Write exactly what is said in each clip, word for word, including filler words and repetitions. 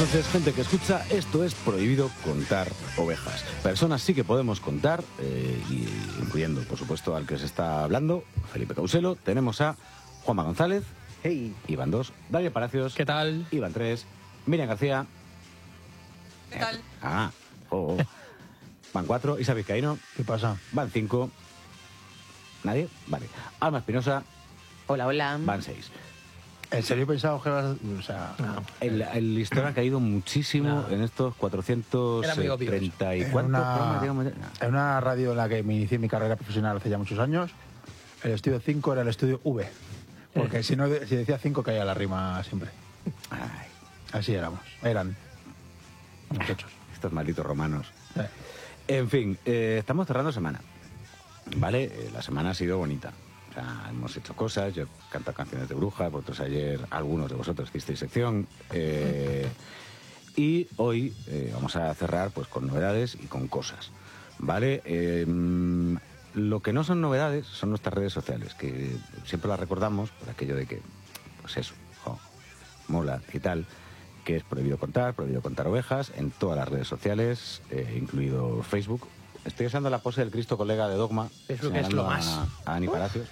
noches, gente que escucha. Esto es Prohibido Contar Ovejas. Personas sí que podemos contar, eh, y incluyendo, por supuesto, al que se está hablando, Felipe Causelo. Tenemos a Juanma González, hey. Iván dos, David Palacios, ¿qué tal? Iván tres, Miriam García, ¿qué tal? Ah, oh, oh. Van cuatro, Isa Vizcaíno, ¿Qué pasa? Van cinco, ¿nadie? Vale. Alma Espinosa, Hola, hola. van seis. ¿En serio pensaba que vas- o sea, No. El, el listón ha caído muchísimo No. en estos cuatrocientos Era muy obvio treinta y en cuántos una, programas llegamos ya? en una radio en la que me inicié mi carrera profesional hace ya muchos años, el estudio cinco era el estudio V. Porque si no si decía cinco caía la rima siempre. Ay, Así éramos. Eran muchachos. estos malditos romanos. Eh. En fin, eh, estamos cerrando semana. ¿Vale? Eh, la semana ha sido bonita. O sea, hemos hecho cosas. Yo he cantado canciones de bruja. Vosotros ayer, algunos de vosotros hicisteis sección. Eh, y hoy eh, vamos a cerrar pues con novedades y con cosas. ¿Vale? Eh, mm, lo que no son novedades son nuestras redes sociales, que siempre las recordamos por aquello de que, pues eso, jo, mola y tal, que es Prohibido Contar, Prohibido Contar Ovejas, en todas las redes sociales, eh, incluido Facebook. Estoy usando la pose del Cristo colega de Dogma, Facebook es señalando lo más. a, a Ani Palacios.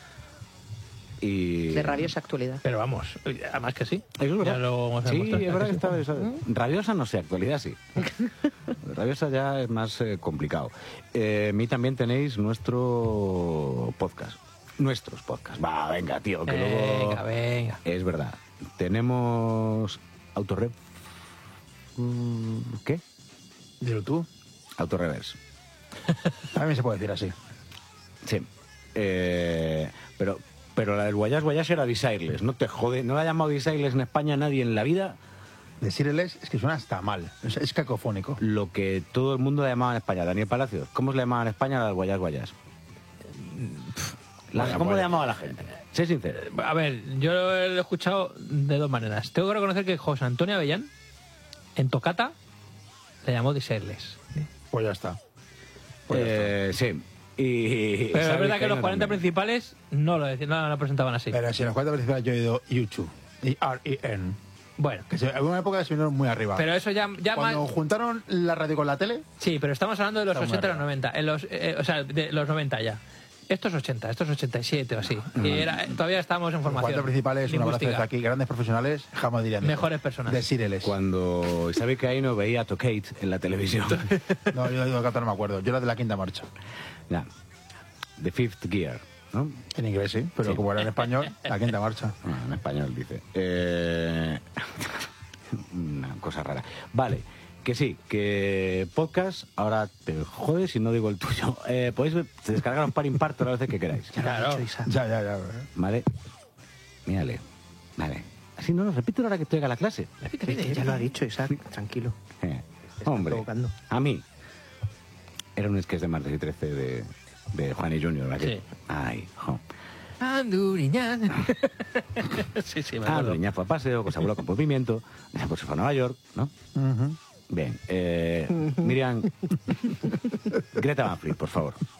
Y... De rabiosa actualidad. Pero vamos, además que sí. Eso es verdad. Ya lo hemos Sí, demostrado. es verdad que está... eso- Rabiosa no sé, actualidad sí. Rabiosa ya es más eh, complicado. Eh, a mí también tenéis nuestro podcast. Nuestros podcasts. Va, venga, tío, que luego... Venga, venga. Es verdad. Tenemos Autorep... mm, ¿Qué? Dilo tú. Autoreverse. También se puede decir así. Sí. Eh, pero, pero la del Guayas Guayas era Desireless. No te jode. No la ha llamado Desireless en España nadie en la vida. Decirles es que suena hasta mal. Es, es cacofónico. Lo que todo el mundo la llamaba en España. Daniel Palacios, ¿cómo se le llamaba en España a la del Guayas Guayas? La- Guayas, ¿Cómo le guayas. llamaba la gente? Sé sincero. A ver, yo lo he escuchado de dos maneras. Tengo que reconocer que José Antonio Avellán, en Tocata, le llamó Disirles. Pues ya está. Pues ya Eh, sí. Y, Pero es ¿sabes verdad qué? que los No cuarenta también. principales no lo decían, no lo presentaban así. Pero si en las cuatro principales yo he oído YouTube y R E N. Bueno, Que se, en una época se vinieron muy arriba. pero eso ya, ya Cuando más... juntaron la radio con la tele, Sí, pero estamos hablando de los Está muy ochenta y los arriba. noventa. En los, eh, o sea, de los noventa ya. Estos ochenta, estos ochenta y siete o así. Y era, todavía estábamos en los formación. cuatro principales, un abrazo lingüística. desde aquí, grandes profesionales, jamás dirían eso. Mejores personas. Decirles. Cuando Isabel Caíno veía a Tocate en la televisión. No, yo de Cata no me acuerdo. Yo era de la quinta marcha. Ya. The Fifth Gear, ¿no? En inglés, sí, pero Sí. como era en español, la quinta marcha. Ah, en español dice. Eh, Una cosa rara. Vale, que sí, que podcast, ahora te jodes si no digo el tuyo. Eh, podéis descargar un par impar todas las veces que queráis. Claro. Ya, ya, ya. Vale. Mírale. Vale. Así no, no, repítelo ahora que estoy a la clase. Ya lo ha dicho Isaac, tranquilo. Eh, está hombre, provocando. a mí era un sketch de martes y trece de, de Juan y Junior. ¿Verdad que? Sí. Ay, jo. Anduriñán. sí, sí, me Ah, acuerdo. niña fue a paseo, pues abuelo con movimiento, pues se fue a Nueva York, ¿no? Ujú. Bien, eh, Miriam, Greta Van Fleet, por favor.